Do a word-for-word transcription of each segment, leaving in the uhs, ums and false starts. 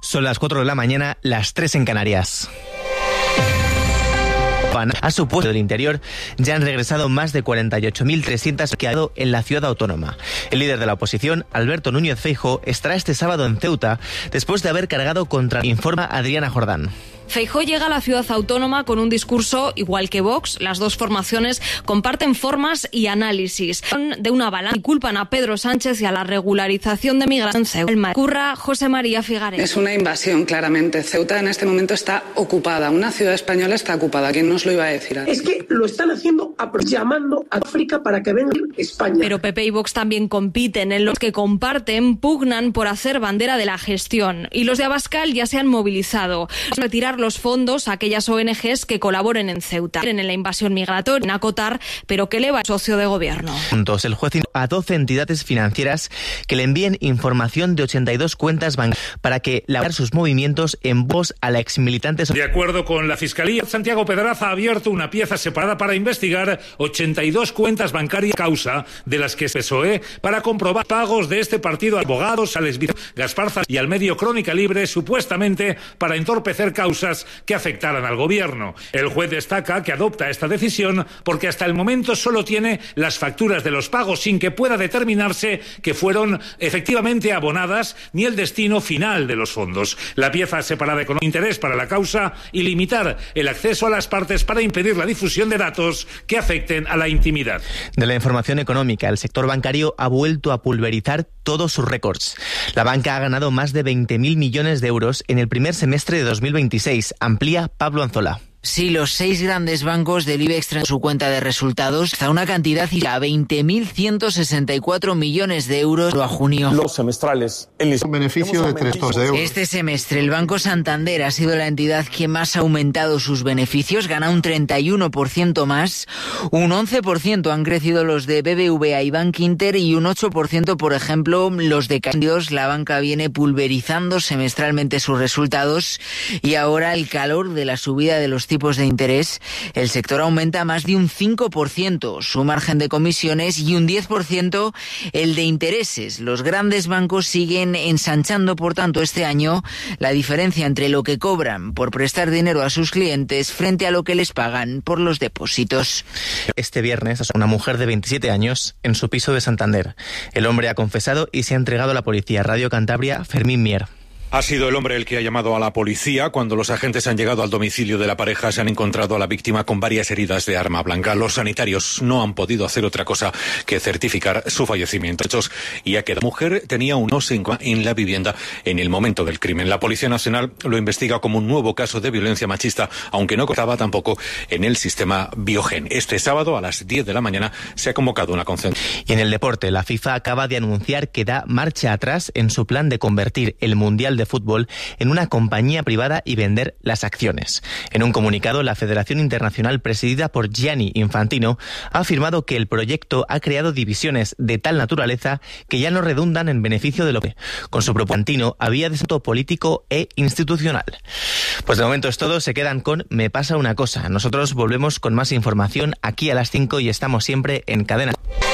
Son las cuatro de la mañana, las tres en Canarias. A su puesto del interior ya han regresado más de cuarenta y ocho mil trescientos que ha quedado en la ciudad autónoma. El líder de la oposición, Alberto Núñez Feijóo, estará este sábado en Ceuta después de haber cargado contra, informa Adriana Jordán. Feijóo llega a la ciudad autónoma con un discurso igual que Vox. Las dos formaciones comparten formas y análisis de una balanza y culpan a Pedro Sánchez y a la regularización de migrantes en Ceuta. Curra José María Figares. Es una invasión, claramente. Ceuta en este momento está ocupada. Una ciudad española está ocupada. ¿Quién nos lo iba a decir? Es que lo están haciendo llamando a África para que venga a España. Pero P P y Vox también compiten. En los que comparten pugnan por hacer bandera de la gestión. Y los de Abascal ya se han movilizado. Retirar los fondos a aquellas O N Ges que colaboren en Ceuta en la invasión migratoria, en acotar, pero que eleva el socio de gobierno. Juntos, el juez a doce entidades financieras que le envíen información de ochenta y dos cuentas bancarias para que lavaran sus movimientos en voz a la exmilitante. De acuerdo con la Fiscalía, Santiago Pedraza ha abierto una pieza separada para investigar ochenta y dos cuentas bancarias causa, de las que es P S O E, para comprobar pagos de este partido a abogados, a Alex Gaspar y al medio Crónica Libre, supuestamente para entorpecer causas que afectaran al gobierno. El juez destaca que adopta esta decisión porque hasta el momento solo tiene las facturas de los pagos sin que pueda determinarse que fueron efectivamente abonadas ni el destino final de los fondos. La pieza separada con interés para la causa y limitar el acceso a las partes para impedir la difusión de datos que afecten a la intimidad. De la información económica, el sector bancario ha vuelto a pulverizar todos sus récords. La banca ha ganado más de veinte mil millones de euros en el primer semestre de dos mil veintiséis. Amplía Pablo Anzola. Sí, los seis grandes bancos del IBEX traen su cuenta de resultados hasta una cantidad a veinte mil ciento sesenta y cuatro millones de euros a junio. Los semestrales, en un beneficio de trescientos de euros. Este semestre el Banco Santander ha sido la entidad que más ha aumentado sus beneficios, gana un treinta y uno por ciento más, un once por ciento han crecido los de B B V A y Bankinter y un ocho por ciento, por ejemplo, los de Candios. La banca viene pulverizando semestralmente sus resultados y ahora el calor de la subida de los tipos de interés, el sector aumenta más de un cinco por ciento su margen de comisiones y un diez por ciento el de intereses. Los grandes bancos siguen ensanchando, por tanto, este año la diferencia entre lo que cobran por prestar dinero a sus clientes frente a lo que les pagan por los depósitos. Este viernes, una mujer de veintisiete años en su piso de Santander. El hombre ha confesado y se ha entregado a la policía. Radio Cantabria, Fermín Mier. Ha sido el hombre el que ha llamado a la policía. Cuando los agentes han llegado al domicilio de la pareja, se han encontrado a la víctima con varias heridas de arma blanca. Los sanitarios no han podido hacer otra cosa que certificar su fallecimiento. Hechos y ha quedado. La mujer tenía un oso en la vivienda en el momento del crimen. La Policía Nacional lo investiga como un nuevo caso de violencia machista, aunque no contaba tampoco en el sistema Biogen. Este sábado a las diez de la mañana se ha convocado una concentración. Y en el deporte, la FIFA acaba de anunciar que da marcha atrás en su plan de convertir el Mundial de Fútbol en una compañía privada y vender las acciones. En un comunicado, la Federación Internacional, presidida por Gianni Infantino, ha afirmado que el proyecto ha creado divisiones de tal naturaleza que ya no redundan en beneficio de lo que, con su propio Infantino, había deseo político e institucional. Pues de momento es todo, se quedan con Me pasa una cosa. Nosotros volvemos con más información aquí a las cinco y estamos siempre en Cadena.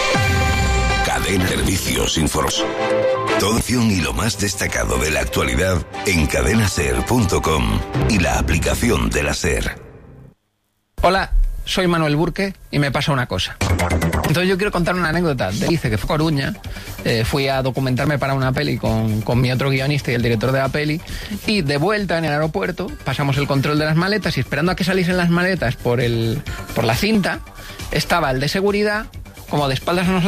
Cadena Servicios Informos. Todo y lo más destacado de la actualidad en cadena ser punto com y la aplicación de la SER. Hola, soy Manuel Burque y me pasa una cosa. Entonces yo quiero contar una anécdota. Dice que fue a Coruña, eh, fui a documentarme para una peli con, con mi otro guionista y el director de la peli, y de vuelta en el aeropuerto pasamos el control de las maletas y esperando a que saliesen las maletas por, el, por la cinta, estaba el de seguridad como de espaldas a nosotros